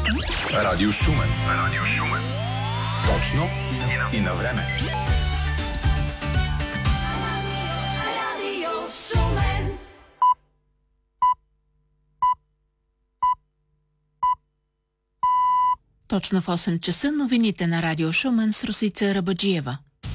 Радио Шумен. Радио Шумен. Точно и на време. Радио Шумен. Точно в 8 часа новините на Радио Шумен с Русица Рабаджиева.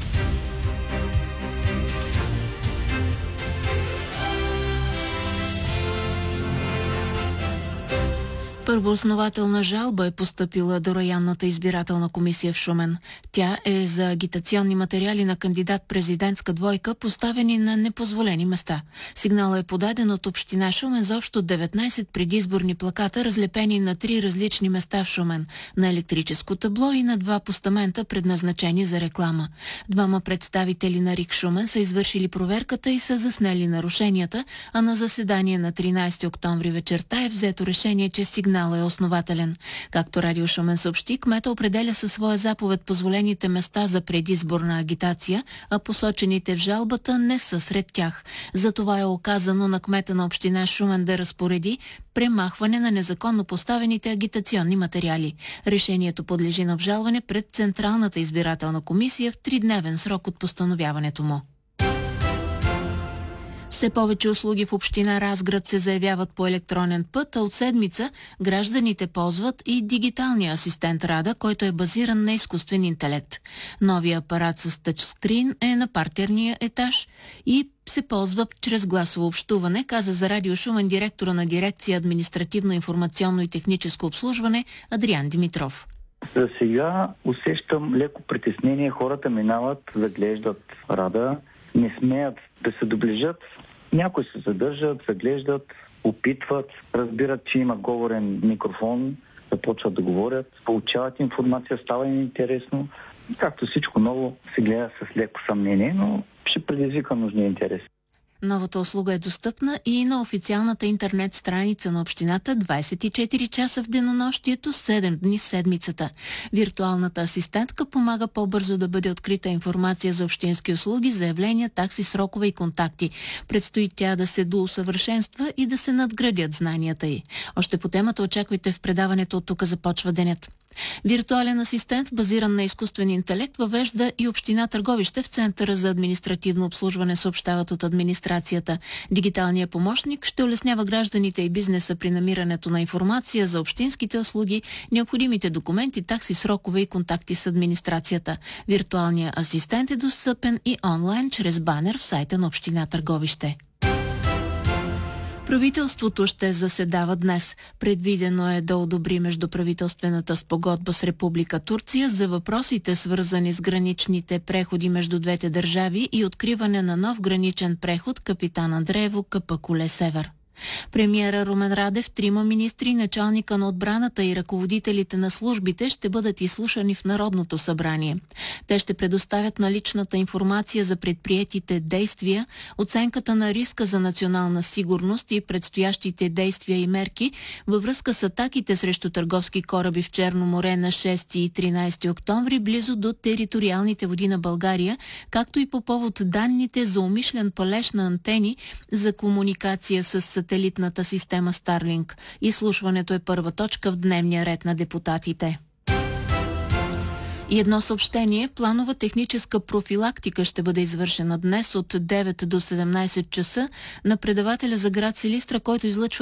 Първооснователна жалба е постъпила до районната избирателна комисия в Шумен. Тя е за агитационни материали на кандидат-президентска двойка, поставени на непозволени места. Сигналът е подаден от община Шумен за общо 19 предизборни плаката, разлепени на 3 различни места в Шумен, на електрическо табло и на 2 постамента, предназначени за реклама. 2 представители на РИК Шумен са извършили проверката и са заснели нарушенията, а на заседание на 13 октомври вечерта е взето решение, че сигналът е основателен. Както Радио Шумен съобщи, кмета определя със своя заповед позволените места за предизборна агитация, а посочените в жалбата не са сред тях. Затова е оказано на кмета на община Шумен да разпореди премахване на незаконно поставените агитационни материали. Решението подлежи на обжалване пред Централната избирателна комисия в 3-дневен срок от постановяването му. Все повече услуги в община Разград се заявяват по електронен път, а от седмица гражданите ползват и дигиталния асистент Рада, който е базиран на изкуствен интелект. Новият апарат с тъчскрин е на партерния етаж и се ползва чрез гласово общуване, каза за Радио Шумен директора на дирекция административно, информационно и техническо обслужване Адриан Димитров. За сега усещам леко притеснение. Хората минават, заглеждат Рада, не смеят да се доближат. Някои се задържат, заглеждат, опитват, разбират, че има говорен микрофон, започват да говорят, получават информация, става им интересно. Както всичко ново се гледа с леко съмнение, но ще предизвика нужния интерес. Новата услуга е достъпна и на официалната интернет страница на общината 24 часа в денонощието, 7 дни в седмицата. Виртуалната асистентка помага по-бързо да бъде открита информация за общински услуги, заявления, такси, срокове и контакти. Предстои тя да се доусъвършенства и да се надградят знанията й. Още по темата очаквайте в предаването "От тук започва денят". Виртуален асистент, базиран на изкуствен интелект, въвежда и община Търговище в Центъра за административно обслужване, съобщават от администрацията. Дигиталният помощник ще улеснява гражданите и бизнеса при намирането на информация за общинските услуги, необходимите документи, такси, срокове и контакти с администрацията. Виртуалният асистент е достъпен и онлайн чрез банер в сайта на община Търговище. Правителството ще заседава днес. Предвидено е да одобри междуправителствената спогодба с Република Турция за въпросите, свързани с граничните преходи между двете държави и откриване на нов граничен преход Капитан Андреево – Капакуле Север. Премиера Румен Радев, 3 министри, началника на отбраната и ръководителите на службите ще бъдат изслушани в Народното събрание. Те ще предоставят наличната информация за предприетите действия, оценката на риска за национална сигурност и предстоящите действия и мерки във връзка с атаките срещу търговски кораби в Черно море на 6 и 13 октомври близо до териториалните води на България, както и по повод данните за умишлен палеж на антени за комуникация с сателитната система Starlink. Изслушването е първа точка в дневния ред на депутатите. И едно съобщение. Планова техническа профилактика ще бъде извършена днес от 9 до 17 часа на предавателя за град Силистра, който излъчва